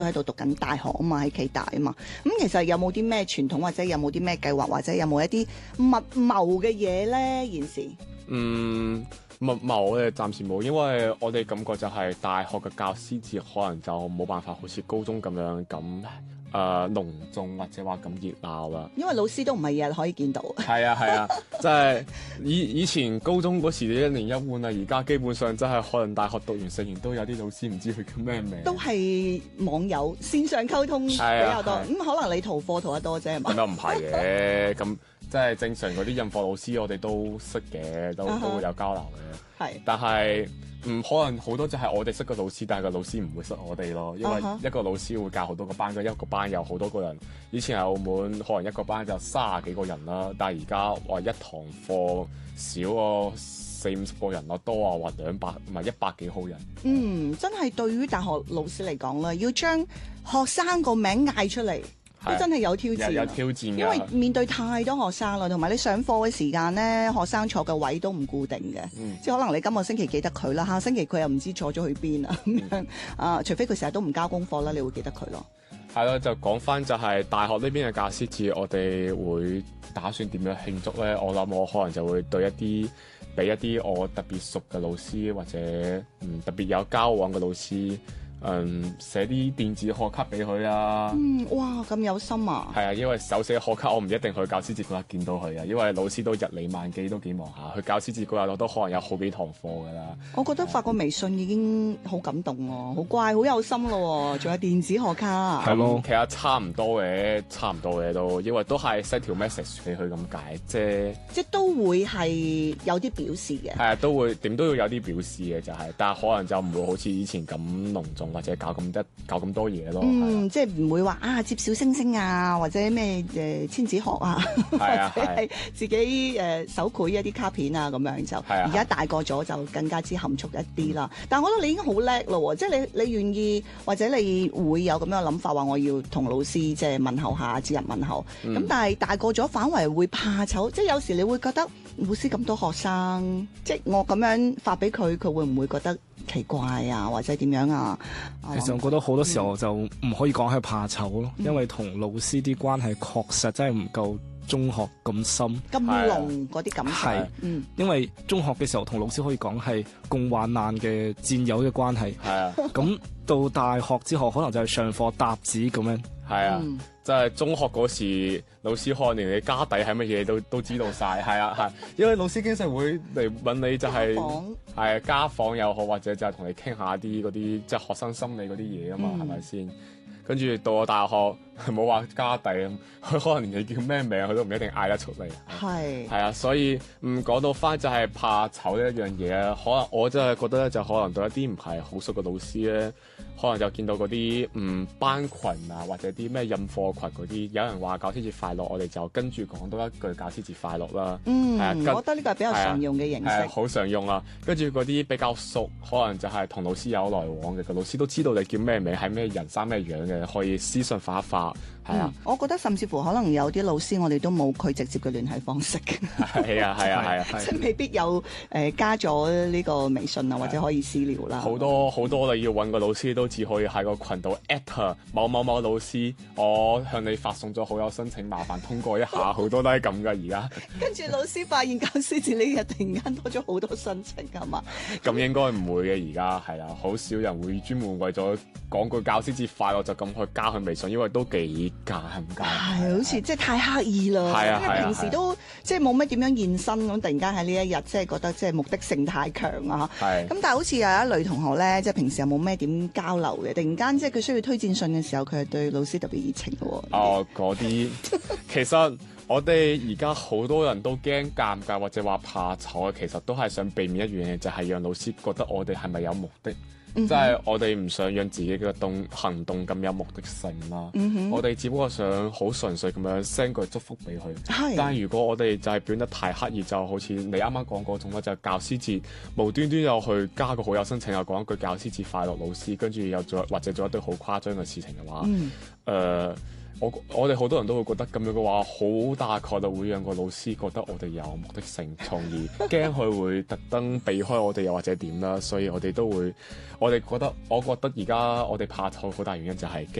喺度讀緊大學啊嘛，喺暨大啊嘛。咁其實有冇啲咩傳統，或者有冇啲咩計劃，或者有冇一啲密謀嘅嘢咧？現時密謀咧暫時冇，因為我哋感覺就係大學嘅教師節可能就冇辦法好似高中咁樣隆重或者話咁熱鬧啦。 因為老師都唔係日日可以見到。 係啊，即係以前高中嗰時一年一換啊，而家基本上真係可能大學讀完4年都有啲老師唔知佢叫咩名， 都係網友線上溝通比較多。咁可能你逃課逃得多啫，係嘛？ 咁又唔係嘅，咁即係正常嗰啲印課老師我哋都識嘅，都會有交流嘅。係，但係可能好多就係我哋識個老師，但係個老師唔會識我哋咯，因為一個老師會教好多個班，一個班有好多個人。以前喺澳門可能一個班就30幾個人啦，但係而家話一堂課少個40-50個人咯，多啊話200唔係100幾號人。 真係對於大學老師嚟講咧，要將學生個名嗌出嚟，都真係有挑戰。 有挑戰㗎， 因為面對太多學生啦，同埋你上課嘅時間咧，學生坐嘅位都唔固定嘅，即係可能你今個星期記得佢啦，下星期佢又唔知坐咗去邊啊咁樣除非佢成日都唔交功課啦，你會記得佢咯。 係咯，就講翻就係大學呢邊嘅教師節，我哋會打算點樣慶祝咧？我諗我可能就會對俾一啲我特別熟嘅老師，或者特別有交往嘅老師。寫啲電子賀卡俾佢啊！ 哇，咁有心啊！ 係啊，因為手寫賀卡我唔一定去教師節嗰日見到佢啊，因為老師都日理萬機，都幾忙下。去教師節嗰日我都可能有好幾堂課㗎啦。 我覺得發個微信已經好感動喎，好乖，好有心咯，仲有電子賀卡。 係咯，其實差唔多嘅都，因為都係 send 條 message 俾佢咁解啫。即都會係有啲表示嘅。 係啊，都會點都要有啲表示嘅，就係，但係可能就唔會好似以前咁隆重。或者搞咁多嘢咯， 即係唔會話接小星星啊，或者咩千紙鶴啊，或者係自己手繪一啲卡片啊咁樣就。而家大個咗就更加之含蓄一啲啦。但係我覺得你已經好叻咯，即係你願意或者你會有咁樣嘅諗法，話我要同老師即係問候下，節日問候。咁但係大個咗反為會怕醜，即係有時你會覺得老師咁多學生，即係我咁樣發俾佢，佢會唔會覺得奇怪啊，或者點樣啊？ 其實我覺得好多時候就唔可以講係怕醜咯，因為同老師啲關係確實真係唔夠中學咁深、 咁濃嗰啲感情。 係，因為中學嘅時候同老師可以講係共患難嘅戰友嘅關係。係啊，咁到大學之後可能就係上課搭子咁樣。 係啊，即係中學嗰時，老師可能連你家底係乜嘢都知道晒。係啊，係，因為老師經常會嚟問你，就係係家訪又好，或者就係同你傾下啲嗰啲即係學生心理嗰啲嘢啊嘛，係咪先？跟住到我大學冇話家底，佢可能連你叫咩名佢都唔一定嗌得出嚟。係啊，所以講到翻就係怕醜呢一樣嘢，可能我真係覺得咧，就可能對一啲唔係好熟嘅老師咧，可能就見到嗰啲班群啊，或者啲咩印課群嗰啲，有人話教師節快樂，我哋就跟住講多一句教師節快樂啦。 我覺得呢個係比較常用嘅形式。 好常用啊！跟住嗰啲比較熟，可能就係同老師有來往嘅，個老師都知道你叫咩名，係咩人生咩樣嘅，可以私信發一發。係啊， 我覺得甚至乎可能有啲老師我哋都冇佢直接嘅聯繫方式嘅。 係啊， 即係未必有加咗呢個微信啊，或者可以私聊啦。 好多你要揾個老師都只可以喺個群度 at 某某某老師，我向你發送咗好友申請，麻煩通過一下。好多都係咁噶而家。跟住老師發現教師節呢日突然間多咗好多申請係嘛？ 咁應該唔會嘅，而家係啦，好少人會專門為咗講句教師節快樂就咁去加佢微信，因為都幾尷尬。係， 好似即係太刻意啦。因為平時都即係冇乜點樣現身咁，突然間喺呢一日即係覺得即係目的性太強啊。咁但係好似有一類同學咧，即係平時又冇咩點交流嘅，突然間即係佢需要推薦信嘅時候，佢係對老師特別熱情嘅喎。 嗰啲其實我哋而家好多人都驚尷尬或者話怕醜，其實都係想避免一樣嘢，就係讓老師覺得我哋係咪有目的。即係我哋唔想讓自己嘅行動咁有目的性啦。我哋只不過想好純粹咁樣 send 句祝福俾佢。但係如果我哋就係表得太刻意，就好似你啱啱講嗰種啦，就係教師節無端端又去加個好友申請，又講一句教師節快樂老師，跟住又或者做一堆好誇張嘅事情嘅話， 我哋好多人都會覺得咁樣嘅話，好大概率會讓個老師覺得我哋有目的性，從而驚佢會特登避開我哋，又或者點啦。所以我哋都會，我覺得而家我哋拍拖好大原因就係